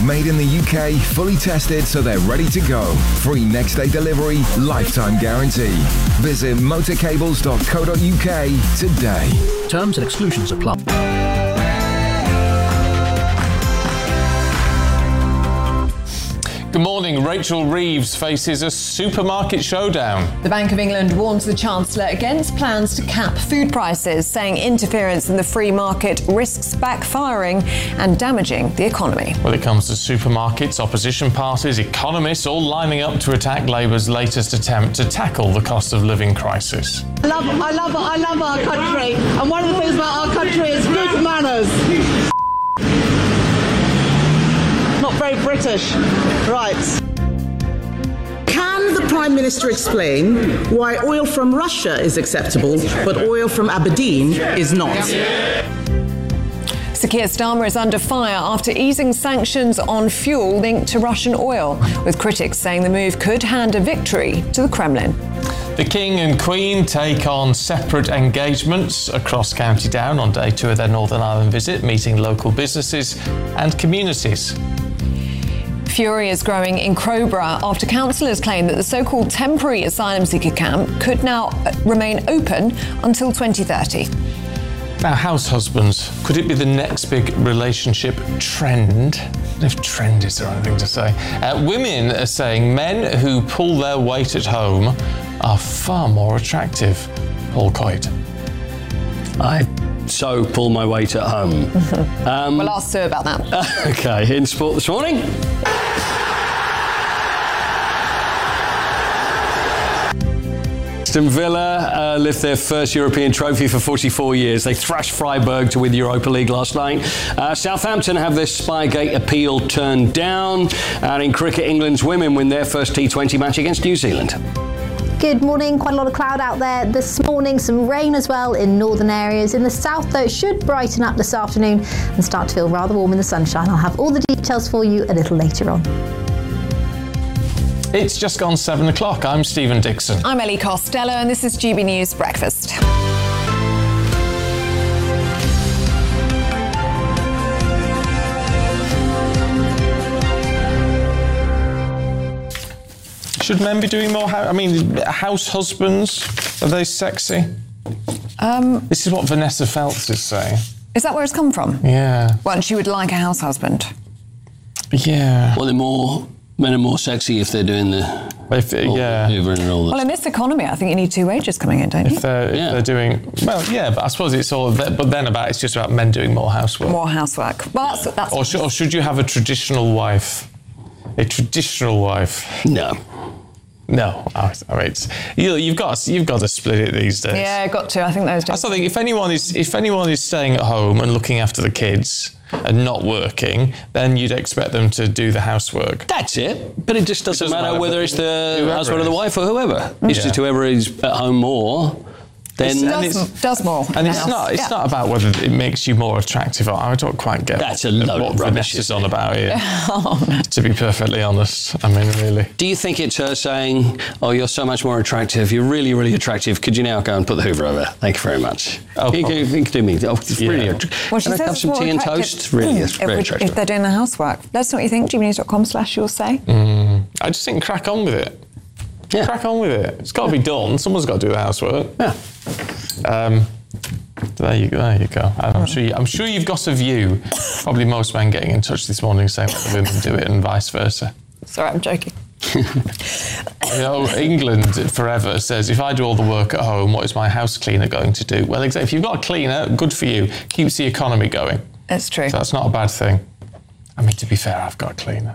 Made in the UK, fully tested so they're ready to go. Free next day delivery, lifetime guarantee. Visit motorcables.co.uk today. Terms and exclusions apply. Good morning. Rachel Reeves faces a supermarket showdown. The Bank of England warns the Chancellor against plans to cap food prices, saying interference in the free market risks backfiring and damaging the economy. When it comes to supermarkets, opposition parties, economists all lining up to attack Labour's latest attempt to tackle the cost of living crisis. I love our country, and one of the things about our country is good manners. Not very British. Right. Can the Prime Minister explain why oil from Russia is acceptable, but oil from Aberdeen is not? Sir Keir Starmer is under fire after easing sanctions on fuel linked to Russian oil, with critics saying the move could hand a victory to the Kremlin. The King and Queen take on separate engagements across County Down on day 2 of their Northern Ireland visit, meeting local businesses and communities. Fury is growing in Crowborough after councillors claim that the so-called temporary asylum seeker camp could now remain open until 2030. Now, house husbands, could it be the next big relationship trend? I don't know if trend is the right thing to say. Women are saying men who pull their weight at home are far more attractive. Paul Coyte. I so pull my weight at home. We'll ask Sue about that. Okay, in sport this morning. Aston Villa lift their first European trophy for 44 years. They thrashed Freiburg to win the Europa League last night. Southampton have their Spygate appeal turned down. And in cricket, England's women win their first T20 match against New Zealand. Good morning. Quite a lot of cloud out there this morning. Some rain as well in northern areas. In the south, though, it should brighten up this afternoon and start to feel rather warm in the sunshine. I'll have all the details for you a little later on. It's just gone 7 o'clock. I'm Stephen Dixon. I'm Ellie Costello, and this is GB News Breakfast. Should men be doing more? House husbands, are they sexy? This is what Vanessa Feltz is saying. Is that where it's come from? Yeah. Well, and she would like a house husband. Yeah. Well, men are more sexy if they're doing the Hoover and all that. Well, in this economy, I think you need two wages coming in, don't you? If they're doing, well, yeah, but I suppose it's all, but then it's just about men doing more housework. More housework. Well, that's or should you have a traditional wife? A traditional wife? No. No, I mean, you've got to split it these days. Yeah, got to. I think those days. I still think if anyone is staying at home and looking after the kids and not working, then you'd expect them to do the housework. That's it. But it just doesn't matter whether it's the husband or the wife or whoever. It's just whoever is at home more. Then does more. And it's not about whether it makes you more attractive. I don't quite get that's a load what of rubbish Vanessa's on about here. To be perfectly honest, I mean, really. Do you think it's her saying, "Oh, you're so much more attractive. You're really, really attractive. Could you now go and put the Hoover over? Thank you very much. Oh, you can do me. Oh, it's really. Well, she can I says have some tea and toast? Really, it's very attractive. If they're doing the housework, let us know what you think. GBnews.com/you'll say. I just think crack on with it. Yeah. Crack on with it. It's got to be done. Someone's got to do the housework. Yeah. There you go. I'm sure you've got a view. Probably most men getting in touch this morning saying that the women do it and vice versa. Sorry, I'm joking. England forever says, if I do all the work at home, what is my house cleaner going to do? Well, exactly. If you've got a cleaner, good for you. Keeps the economy going. It's true. So that's not a bad thing. I mean, to be fair, I've got a cleaner.